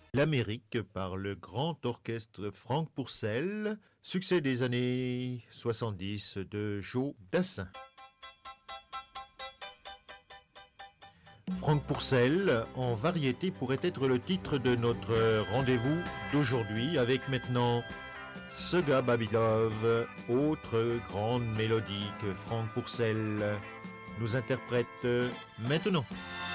L'Amérique par le grand orchestre Franck Pourcel, succès des années 70 de Joe Dassin. Franck Pourcel en variété pourrait être le titre de notre rendez-vous d'aujourd'hui avec maintenant Sega Babylov, autre grande mélodie que Franck Pourcel nous interprète maintenant.